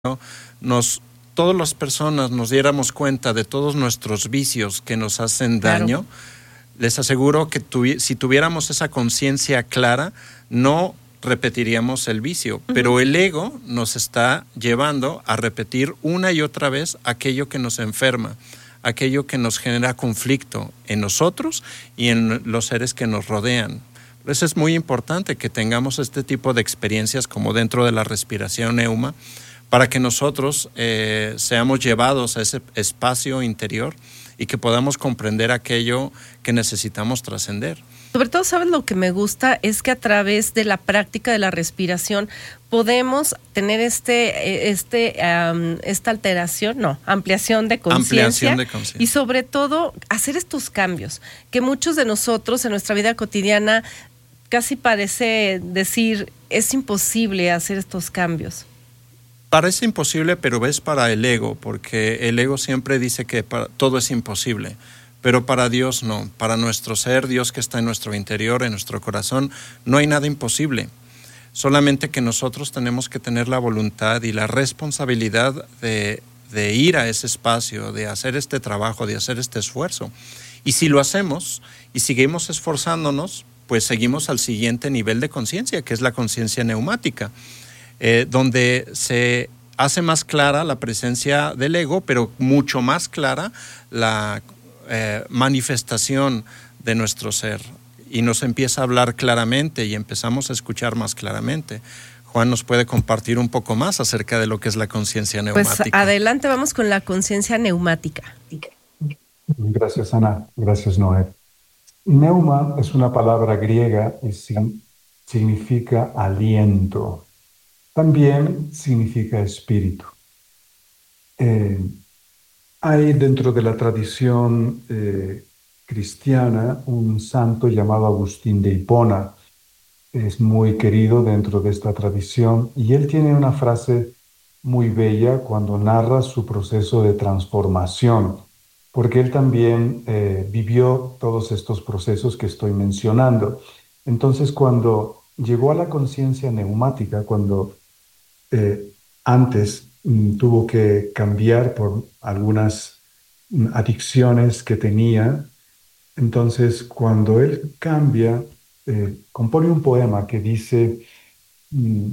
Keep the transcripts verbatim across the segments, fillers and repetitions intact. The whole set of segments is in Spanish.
nos, todas las personas nos diéramos cuenta de todos nuestros vicios que nos hacen daño, claro. Les aseguro que tuvi- si tuviéramos esa conciencia clara, no repetiríamos el vicio, uh-huh. Pero el ego nos está llevando a repetir una y otra vez aquello que nos enferma, aquello que nos genera conflicto en nosotros y en los seres que nos rodean. Por eso es muy importante que tengamos este tipo de experiencias como dentro de la respiración neuma, para que nosotros eh, seamos llevados a ese espacio interior y que podamos comprender aquello que necesitamos trascender. Sobre todo, ¿sabes lo que me gusta? Es que a través de la práctica de la respiración podemos tener este, este, um, esta alteración, no, ampliación de conciencia y sobre todo hacer estos cambios que muchos de nosotros en nuestra vida cotidiana casi parece decir, es imposible hacer estos cambios. Parece imposible, pero es para el ego, porque el ego siempre dice que para, todo es imposible, pero para Dios no. Para nuestro ser, Dios que está en nuestro interior, en nuestro corazón, no hay nada imposible. Solamente que nosotros tenemos que tener la voluntad y la responsabilidad de, de ir a ese espacio, de hacer este trabajo, de hacer este esfuerzo. Y si lo hacemos y seguimos esforzándonos, pues seguimos al siguiente nivel de conciencia, que es la conciencia neumática. Eh, donde se hace más clara la presencia del ego, pero mucho más clara la eh, manifestación de nuestro ser. Y nos empieza a hablar claramente y empezamos a escuchar más claramente. Juan nos puede compartir un poco más acerca de lo que es la conciencia neumática. Pues adelante, vamos con la conciencia neumática. Gracias, Ana. Gracias, Noé. Neuma es una palabra griega y significa aliento. También significa espíritu. Eh, hay dentro de la tradición eh, cristiana un santo llamado Agustín de Hipona. Es muy querido dentro de esta tradición y él tiene una frase muy bella cuando narra su proceso de transformación, porque él también eh, vivió todos estos procesos que estoy mencionando. Entonces, cuando llegó a la conciencia neumática, cuando Eh, antes mm, tuvo que cambiar por algunas mm, adicciones que tenía. Entonces, cuando él cambia, eh, compone un poema que dice, mm,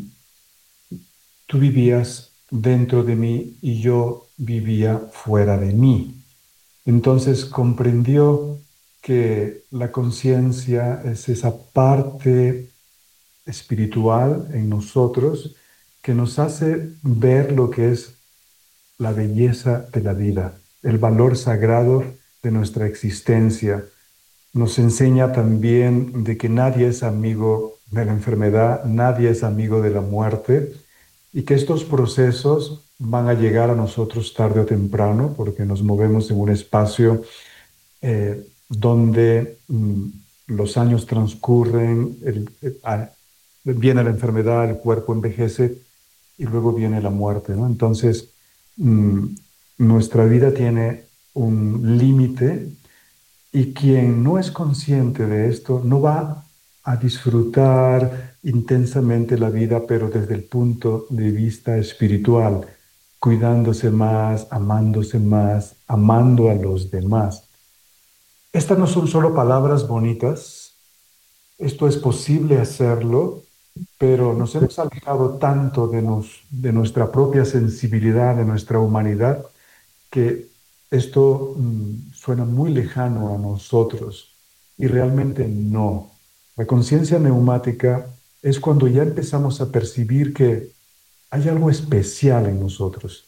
tú vivías dentro de mí y yo vivía fuera de mí. Entonces comprendió que la conciencia es esa parte espiritual en nosotros que nos hace ver lo que es la belleza de la vida, el valor sagrado de nuestra existencia. Nos enseña también de que nadie es amigo de la enfermedad, nadie es amigo de la muerte y que estos procesos van a llegar a nosotros tarde o temprano porque nos movemos en un espacio eh, donde mm, los años transcurren, el, el, a, viene la enfermedad, el cuerpo envejece y luego viene la muerte, ¿no? Entonces, mmm, nuestra vida tiene un límite y quien no es consciente de esto no va a disfrutar intensamente la vida, pero desde el punto de vista espiritual, cuidándose más, amándose más, amando a los demás. Estas no son solo palabras bonitas, esto es posible hacerlo, pero nos hemos alejado tanto de, nos, de nuestra propia sensibilidad, de nuestra humanidad, que esto mmm, suena muy lejano a nosotros y realmente no. La conciencia neumática es cuando ya empezamos a percibir que hay algo especial en nosotros.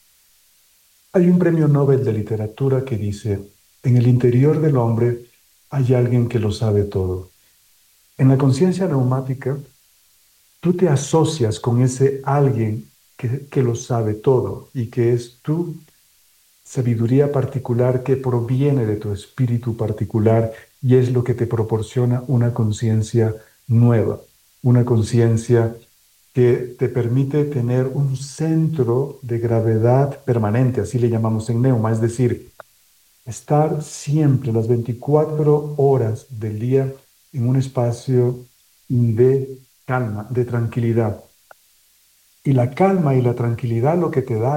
Hay un premio Nobel de literatura que dice, en el interior del hombre hay alguien que lo sabe todo. En la conciencia neumática, tú te asocias con ese alguien que, que lo sabe todo y que es tu sabiduría particular que proviene de tu espíritu particular y es lo que te proporciona una conciencia nueva, una conciencia que te permite tener un centro de gravedad permanente, así le llamamos en Neuma, es decir, estar siempre las veinticuatro horas del día en un espacio de calma, de tranquilidad. Y la calma y la tranquilidad lo que te da